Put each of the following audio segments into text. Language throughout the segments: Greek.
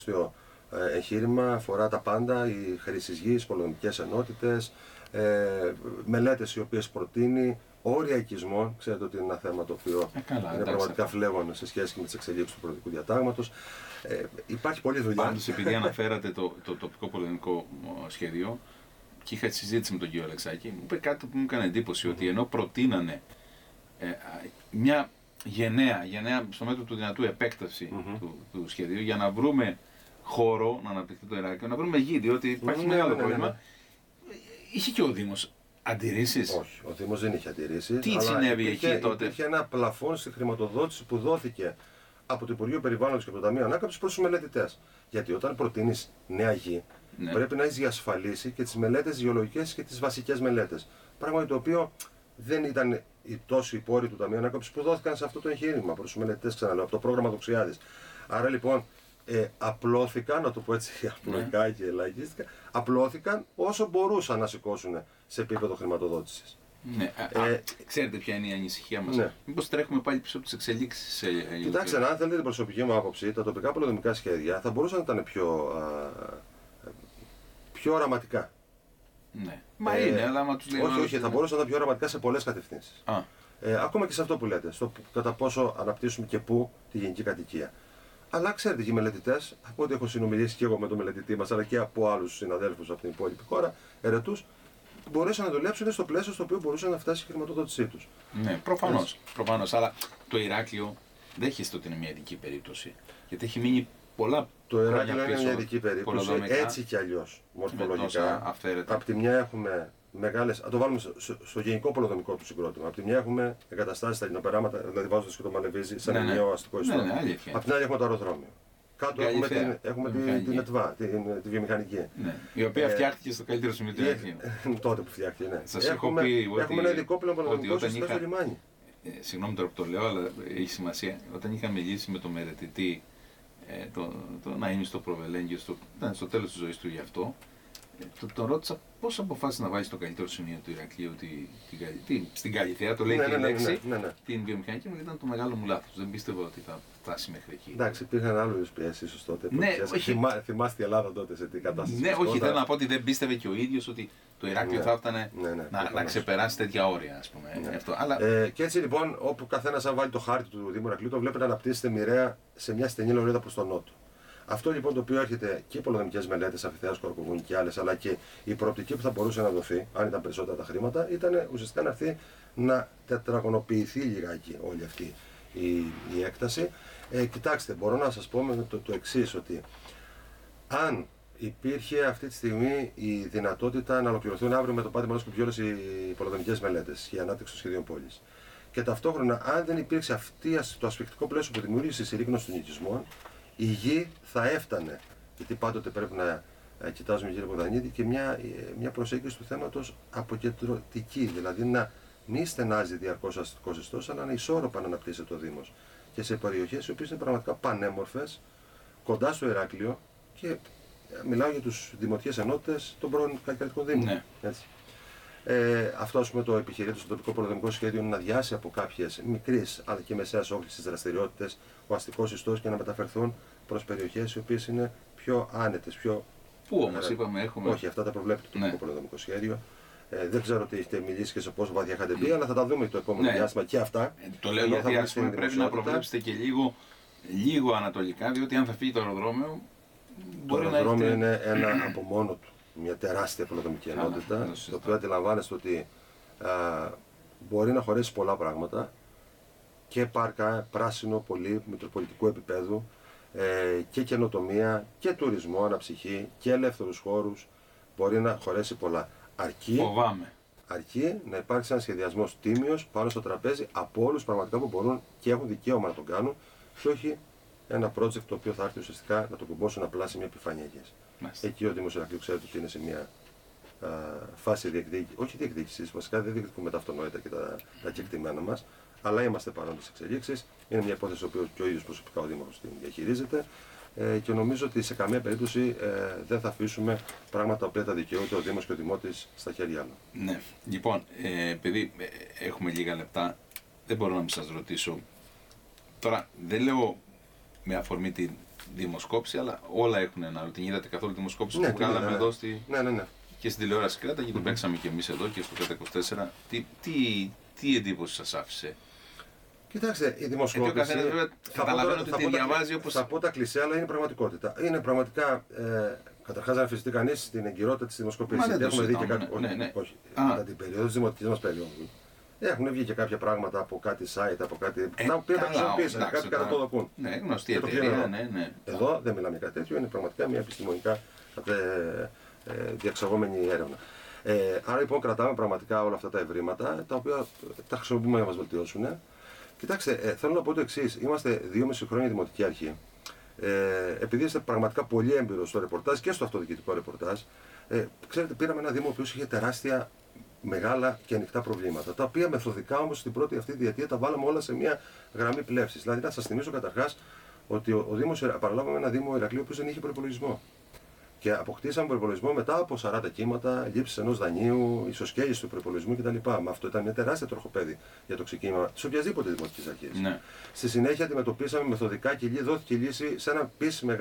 Το εγχείρημα αφορά τα πάντα, η χρήση γης, πολεοδομικές ενότητες, μελέτες οι οποίες προτείνει, όρια οικισμών. Ξέρετε ότι είναι ένα θέμα το οποίο είναι πραγματικά φλέγον σε σχέση με τις εξελίξεις του Προεδρικού Διατάγματος. Υπάρχει πολλή δουλειά. Πάντως, επειδή αναφέρατε το τοπικό πολεοδομικό σχέδιο και είχα συζήτηση με τον κύριο Αλεξάκη, μου είπε κάτι που μου έκανε εντύπωση, ότι ενώ προτείνανε μια γενναία στο μέτρο του δυνατού επέκταση του σχεδίου για να βρούμε χώρο να αναπτυχθεί το Ηράκλειο, να βρούμε γη, διότι υπάρχει μεγάλο πρόβλημα. Είχε και ο Δήμος αντιρρήσεις? Όχι, ο Δήμος δεν είχε αντιρρήσεις. Τι συνέβη εκεί τότε? Υπήρχε ένα πλαφόν στη χρηματοδότηση που δόθηκε από το Υπουργείο Περιβάλλοντος και από το Ταμείο Ανάκαμψης προς τους μελετητές. Γιατί όταν προτείνεις νέα γη, πρέπει να έχεις διασφαλίσει και τις μελέτες γεωλογικές και τις βασικές μελέτες. Πράγμα το οποίο δεν ήταν τόσο οι πόροι του Ταμείου Ανάκαμψης που δόθηκαν σε αυτό το εγχείρημα προς τους μελετητές, ξαναλέω, από το πρόγραμμα Δοξιάδης. Άρα λοιπόν απλώθηκαν, να το πω έτσι απλοϊκά και λαϊκίστικα, απλώθηκαν όσο μπορούσαν να σηκώσουν σε επίπεδο χρηματοδότησης. Ναι. Ξέρετε ποια είναι η ανησυχία μας? Ναι. Μήπως τρέχουμε πάλι πίσω από τις εξελίξεις? Κοιτάξτε, αν θέλετε την προσωπική μου άποψη, τα τοπικά πολεοδομικά σχέδια θα μπορούσαν να ήταν πιο οραματικά. Ναι. Μα είναι, αλλά άμα τους λέει. Όχι, θα μπορούσαν να ήταν πιο οραματικά σε πολλές κατευθύνσεις. Ακόμα και σε αυτό που λέτε, στο κατά πόσο αναπτύσσουμε και πού τη γενική κατοικία. Αλλά ξέρετε, οι μελετητές, από ό,τι έχω συνομιλήσει και εγώ με τον μελετητή μας, αλλά και από άλλους συναδέλφους από την υπόλοιπη χώρα, ερετούς, μπορούσαν να δουλέψουν στο πλαίσιο στο οποίο μπορούσε να φτάσει η χρηματοδότησή τους. Ναι, προφανώς. Αλλά το Ηράκλειο δεν έχει ότι είναι μια ειδική περίπτωση. Γιατί έχει μείνει πολλά. Το Ηράκλειο είναι μια ειδική περίπτωση, έτσι κι αλλιώς, μορφολογικά. Απ' τη μια έχουμε μεγάλες, το βάλουμε στο γενικό πολεοδομικό του συγκρότημα. Απ' τη μια έχουμε εγκαταστάσεις στα λινοπεράματα, δηλαδή βάζοντας και το Μαλεβίζι σε ένα νέο αστικό ιστό. Απ' την άλλη έχουμε το αεροδρόμιο. Κάτω έχουμε την ΕΤΒΑ, τη βιομηχανική. Ναι, η οποία φτιάχτηκε στο καλύτερο σημείο του Ηρακλείου. Τότε που φτιάχτηκε, ναι. Σας έχω πει έχουμε ένα ειδικό πολεοδομικό στο λιμάνι. Συγγνώμη τώρα που το λέω, αλλά έχει σημασία. Όταν είχα μιλήσει με τον μελετητή, να είναι στο Προβελέγγιο, ήταν στο τέλος της ζωής του γι' αυτό, τον ρώτησα πώς αποφάσισε να βάλει στο καλύτερο σημείο του Ηρακλείου στην Καλυθέα, το λέει και η λέξη, την βιομηχανική μου, ήταν το μεγάλο μου λάθος. Δεν πίστευα ότι θα φτάσει μέχρι εκεί. Εντάξει, υπήρχαν άλλες πιέσεις ίσως τότε. Θυμάστε η Ελλάδα τότε σε τι κατάσταση. Ναι, όχι, θέλω να πω ότι δεν πίστευε και ο ίδιος ότι το Ηράκλειο θα έφτανε να ξεπεράσει τέτοια όρια, ας πούμε. Και έτσι λοιπόν, όπου καθένας αν βάλει το χάρτη του Δήμου Ηρακλείου, το βλέπει να αναπτύσσεται μοιραία σε μια στενή λωρίδα προς τον νότο. Αυτό λοιπόν το οποίο έρχεται και οι πολεοδομικές μελέτες, Αφιθέας, Κορκοβούνη και άλλες, αλλά και η προοπτική που θα μπορούσε να δοθεί, αν ήταν περισσότερα τα χρήματα, ήταν ουσιαστικά να έρθει να τετραγωνοποιηθεί λιγάκι όλη αυτή η έκταση. Κοιτάξτε, μπορώ να σας πω το εξής, ότι αν υπήρχε αυτή τη στιγμή η δυνατότητα να ολοκληρωθούν αύριο με το Πάτη Μαλός Κουπιόλος οι πολεοδομικές μελέτες για ανάπτυξη των σχεδίων πόλης, και ταυτόχρονα αν δεν υπήρξε το ασφικτικό πλαίσιο που δημιούργησε η συρρίκνωση των οικισμών, η γη θα έφτανε, γιατί πάντοτε πρέπει να κοιτάζουμε, κύριε Ποδανίδη, και μια προσέγγιση του θέματος αποκεντρωτική, δηλαδή να μην στενάζει διαρκώς ο αστικός ιστός, αλλά να ισόρροπα να αναπτύσσεται ο Δήμος και σε περιοχές οι οποίες είναι πραγματικά πανέμορφες, κοντά στο Ηράκλειο, και μιλάω για τους δημοτικές ενότητες των πρώην καλλιτεχνικών δήμων. Ναι. Έτσι. Αυτό, ας πούμε, το επιχειρείται στο τοπικό πολεοδομικό σχέδιο είναι να διάσει από κάποιες μικρής αλλά και μεσαίας όχθησης δραστηριότητες ο αστικός ιστός και να μεταφερθούν προς περιοχές οι οποίες είναι πιο άνετες. Πού όμως είπαμε έχουμε. Όχι, αυτά τα προβλέπει το τοπικό πολεοδομικό σχέδιο. Δεν ξέρω ότι έχετε μιλήσει και σε πόσο βαθιά είχατε μπει, αλλά θα τα δούμε το επόμενο διάστημα και αυτά. Το λέω γιατί πρέπει να προβλέψετε και λίγο ανατολικά, διότι αν θα φύγει το αεροδρόμιο. Το αεροδρόμιο είναι ένα από μόνο του. Μια τεράστια πολεοδομική ενότητα, το οποίο αντιλαμβάνεστε ότι μπορεί να χωρέσει πολλά πράγματα, και πάρκα, πράσινο, πολύ μητροπολιτικού επίπεδου, και καινοτομία και τουρισμό, αναψυχή και ελεύθερους χώρους, μπορεί να χωρέσει πολλά. Αρκεί να υπάρξει ένα σχεδιασμός τίμιος πάνω στο τραπέζι από όλους πραγματικά που μπορούν και έχουν δικαίωμα να τον κάνουν, και όχι ένα project το οποίο θα έρθει ουσιαστικά να το κουμπώσουν απλά σε μια επιφάνεια γης. Εκεί ο Δήμος Ηρακλείου ξέρετε ότι είναι σε μια φάση διεκδίκησης, βασικά δεν διεκδικούμε τα αυτονόητα και τα κεκτημένα μας, αλλά είμαστε παρόντες εξελίξεις. Είναι μια υπόθεση που και ο ίδιος προσωπικά ο Δήμαρχος την διαχειρίζεται, και νομίζω ότι σε καμία περίπτωση δεν θα αφήσουμε πράγματα τα οποία τα δικαιούται ο Δήμος και ο Δημότης στα χέρια άλλων. Ναι, λοιπόν, επειδή έχουμε λίγα λεπτά, δεν μπορώ να μην σας ρωτήσω. Τώρα, δεν λέω με αφορμή δημοσκόπηση, αλλά όλα έχουν ένα άλλο. Την είδατε καθόλου τη δημοσκόπηση Ναι, που βγάλαμε ναι. εδώ στη... Ναι. και στην τηλεόραση Κρέτα και το παίξαμε και εμείς εδώ και στο ΚΡΕΤΑ 24. Τι εντύπωση σας άφησε? Κοιτάξτε, η δημοσκόπηση. Γιατί ο καθένας βέβαια καταλαβαίνω ότι τη διαβάζει όπως. Θα πω τα κλισέ, αλλά είναι πραγματικότητα. Είναι πραγματικά. Καταρχάς, να αμφισβητεί κανείς την εγκυρότητα της δημοσκοπήσης. Μα δεν το Έχουμε δει και συζητάμε, κάτι. ναι. Όχι. Κατά την περίοδο της δημοτικής μας περίοδου. Έχουν βγει και κάποια πράγματα από κάτι site, από κάτι. Τα οποία τα χρησιμοποίησαν. Κάποιοι κατατοδοκούν. Ναι, γνωστή εταιρεία. Ναι. Εδώ δεν μιλάμε για κάτι τέτοιο. Είναι πραγματικά μια επιστημονικά διαξαγόμενη έρευνα. Άρα λοιπόν κρατάμε πραγματικά όλα αυτά τα ευρήματα, τα οποία τα χρησιμοποιούμε για να μας βελτιώσουν. Κοιτάξτε, θέλω να πω το εξής. Είμαστε 2,5 χρόνια δημοτική αρχή. Επειδή είστε πραγματικά πολύ έμπειρος στο ρεπορτάζ και στο αυτοδιοικητικό ρεπορτάζ, ξέρετε, πήραμε ένα Δήμο που είχε τεράστια, μεγάλα και ανοιχτά προβλήματα. Τα οποία μεθοδικά όμως στην πρώτη αυτή διετία τα βάλαμε όλα σε μια γραμμή πλεύσης. Δηλαδή, να σας θυμίσω καταρχάς ότι ο Δήμος, παραλάβαμε ένα Δήμο Ηρακλείου που δεν είχε προϋπολογισμό. Και αποκτήσαμε προϋπολογισμό μετά από 40 κύματα, λήψεις ενός δανείου, ισοσκέληση του προϋπολογισμού κτλ. Με αυτό ήταν μια τεράστια τροχοπέδη για το ξεκίνημα τη οποιασδήποτε δημοτική αρχή. Ναι. Στη συνέχεια αντιμετωπίσαμε μεθοδικά και δόθηκε λύση σε ένα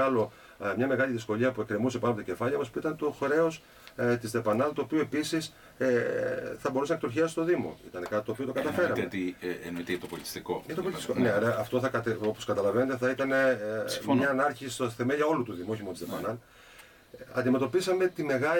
μια μεγάλη δυσκολία που εκκρεμούσε πάνω από τα κεφάλια μας, που ήταν το χρέος της ΔΕΠΑΝΑΛ, το οποίο επίσης θα μπορούσε να εκτροχιάσει το Δήμο. Ήταν κάτι το οποίο το καταφέραμε. Εννοείται το πολιτιστικό. Το πολιτιστικό. Ναι, αλλά αυτό όπως καταλαβαίνετε θα ήταν μια ανάρχηση στο θεμέλια όλου του Δήμου, όχι μόνο της ΔΕΠΑΝΑΛ. Αντιμετωπίσαμε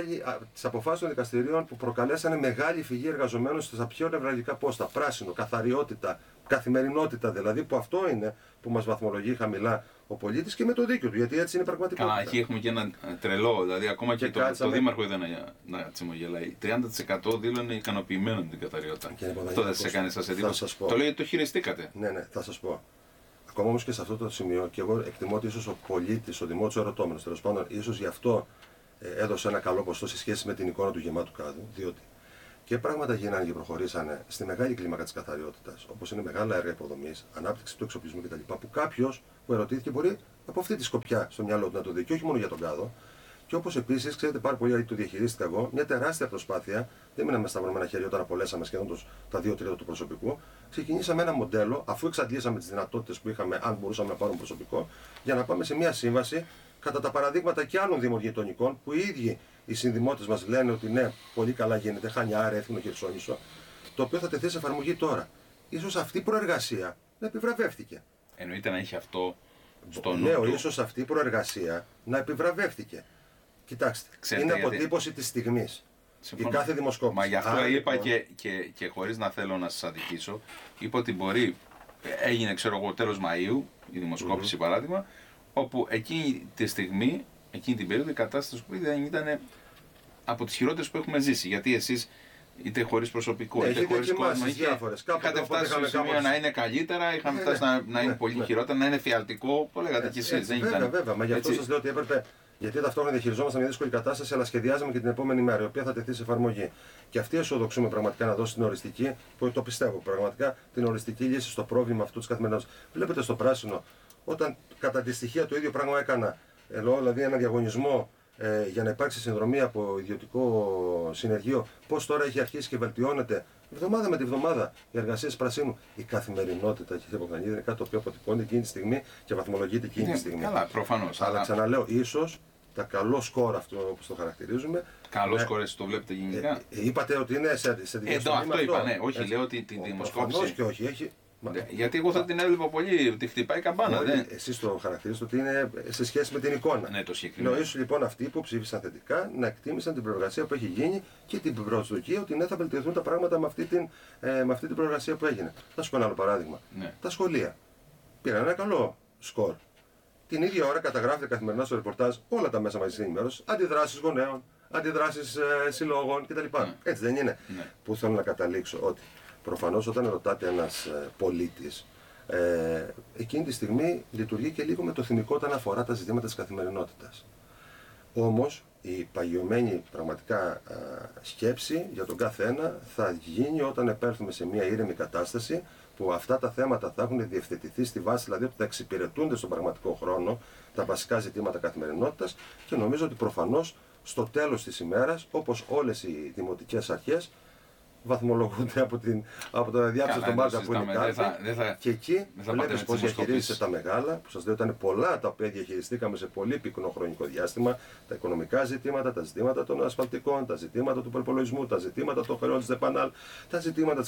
τις αποφάσεις των δικαστηρίων που προκαλέσανε μεγάλη φυγή εργαζομένων στα πιο νευραλγικά πόστα. Πράσινο, καθαριότητα, καθημερινότητα δηλαδή, που αυτό είναι που μας βαθμολογεί χαμηλά ο πολίτης και με το δίκιο του, γιατί έτσι είναι πραγματικότητα. Καλά, εκεί έχουμε και ένα τρελό, δηλαδή ακόμα και το Δήμαρχο είδα να τσιμογελάει. 30% δήλωνε ικανοποιημένο με την καθαριότητα. Αυτό δεν σας έκανε σας εντύπωση? Το λέει ότι το χειριστήκατε. Ναι, θα σας πω. Ακόμα όμως και σε αυτό το σημείο, και εγώ εκτιμώ ότι ίσως ο πολίτης, ο δημότης, ο ερωτώμενος, τέλος πάντων, ίσως γι' αυτό έδωσε ένα καλό ποσοστό σε σχέση με την εικόνα του γεμάτου κάδου, διότι και πράγματα γίνανε και προχωρήσανε στη μεγάλη κλίμακα της καθαριότητας, όπως είναι μεγάλα έργα υποδομής, ανάπτυξη του εξοπλισμού κτλ. Που κάποιος που ερωτήθηκε μπορεί από αυτή τη σκοπιά στο μυαλό του να το δει, και όχι μόνο για τον κάδο. Και όπως επίσης, ξέρετε πάρα πολύ, το διαχειρίστηκα εγώ, μια τεράστια προσπάθεια, δεν μείναμε με σταυρωμένα χέρια όταν απολέσαμε σχεδόν τα 2 τρίτα του προσωπικού. Ξεκινήσαμε ένα μοντέλο, αφού εξαντλήσαμε τις δυνατότητες που είχαμε, αν μπορούσαμε να πάρουμε προσωπικό, για να πάμε σε μια σύμβαση κατά τα παραδείγματα και άλλων δήμων γειτονικών, που οι ίδιοι οι συνδημότες μας λένε ότι ναι, πολύ καλά γίνεται, Χανιά, Ρέθυμνο, Χερσόνησο, το οποίο θα τεθεί σε εφαρμογή τώρα. Ίσως αυτή η προεργασία να επιβραβεύτηκε. Εννοείται να έχει αυτό στο νου. Λέω, ίσως αυτή η προεργασία να επιβραβεύτηκε. Κοιτάξτε, ξέρετε, είναι αποτύπωση της στιγμής. Η κάθε δημοσκόπηση. Μα γι' αυτό είπα λοιπόν, και χωρίς να θέλω να σας αδικήσω, είπα ότι μπορεί, έγινε ξέρω εγώ τέλος Μαΐου, η δημοσκόπηση παράδειγμα, όπου εκείνη τη στιγμή, εκείνη την περίοδο η κατάσταση που δεν ήταν από τις χειρότερες που έχουμε ζήσει. Γιατί εσείς είτε χωρίς προσωπικό, είτε χωρίς κόσμο, είχατε φτάσει στο σημείο να είναι καλύτερα, είχαμε φτάσει να είναι πολύ χειρότερα, να είναι φιαλτικό, το λέγατε κι εσείς. Βέβαια, μα γι' αυτό σας λέω ότι έπρεπε. Γιατί ταυτόχρονα διαχειριζόμαστε μια δύσκολη κατάσταση, αλλά σχεδιάζαμε και την επόμενη μέρα, η οποία θα τεθεί σε εφαρμογή. Και αυτή αισιοδοξούμε πραγματικά να δώσει την οριστική, που το πιστεύω πραγματικά, την οριστική λύση στο πρόβλημα αυτού τη καθημερινότητας. Βλέπετε στο πράσινο, όταν κατά τη στοιχεία το ίδιο πράγμα έκανα, δηλαδή ένα διαγωνισμό για να υπάρξει συνδρομή από ιδιωτικό συνεργείο, πώς τώρα έχει αρχίσει και βελτιώνεται εβδομάδα με τη βδομάδα οι εργασίες πρασίνου. Η καθημερινότητα, κύριε Παπαγανίδη, είναι κάτι το οποίο αποτυπώνεται εκείνη τη στιγμή και βαθμολογείται εκείνη τη στιγμή. Καλά, προφανώς. Αλλά ξαναλέω, ίσως τα καλό σκορ αυτό όπως το χαρακτηρίζουμε. Καλό σκορ, εσύ το βλέπετε γενικά. Είπατε ότι είναι σε διαστολή. Αυτό είπα, ναι. Όχι, λέω ότι τη δημοσκόπηση. Όχι και όχι, έχει. Γιατί εγώ θα την έβλεπα πολύ, τη χτυπάει καμπάνα. Εσείς το χαρακτηρίζετε ότι είναι σε σχέση με την εικόνα. Ναι, το συγκεκριμένο. Λέω, ίσως λοιπόν αυτοί που ψήφισαν θετικά να εκτίμησαν την προεργασία που έχει γίνει και την προσδοκία ότι ναι, θα βελτιωθούν τα πράγματα με αυτή την προεργασία που έγινε. Θα σου πω ένα άλλο παράδειγμα. Ναι. Τα σχολεία πήραν ένα καλό σκορ. Την ίδια ώρα καταγράφεται καθημερινά στο ρεπορτάζ όλα τα μέσα μαζικής ενημέρωσης, αντιδράσεις γονέων, αντιδράσεις συλλόγων κτλ. Έτσι δεν είναι? Ναι. Που θέλω να καταλήξω ότι προφανώς όταν ρωτάτε ένας πολίτης, εκείνη τη στιγμή λειτουργεί και λίγο με το θυμικό όταν αφορά τα ζητήματα της καθημερινότητας. Όμως η παγιωμένη πραγματικά σκέψη για τον κάθε ένα θα γίνει όταν επέλθουμε σε μια ήρεμη κατάσταση που αυτά τα θέματα θα έχουν διευθετηθεί στη βάση, δηλαδή ότι θα εξυπηρετούνται στον πραγματικό χρόνο τα βασικά ζητήματα καθημερινότητας, και νομίζω ότι προφανώς στο τέλος της ημέρας, όπως όλες οι δημοτικές αρχές, βαθμολογούνται από το διάψευστο των Μάρκα που είναι κάτω. Και εκεί βλέπεις πώς διαχειρίζεσαι τα μεγάλα, που σας λέω ήταν πολλά τα οποία διαχειριστήκαμε σε πολύ πυκνό χρονικό διάστημα, τα οικονομικά ζητήματα, τα ζητήματα των ασφαλτικών, τα ζητήματα του προπολογισμού, τα ζητήματα των χρεών της ΔΕΠΑΝΑΛ, τα ζητήματα της